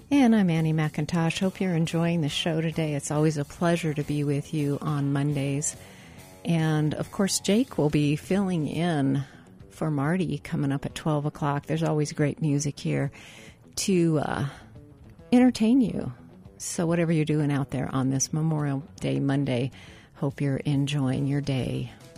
And I'm Annie McIntosh. Hope you're enjoying the show today. It's always a pleasure to be with you on Mondays. And, of course, Jake will be filling in for Marty coming up at 12 o'clock. There's always great music here to entertain you. So whatever you're doing out there on this Memorial Day Monday, hope you're enjoying your day.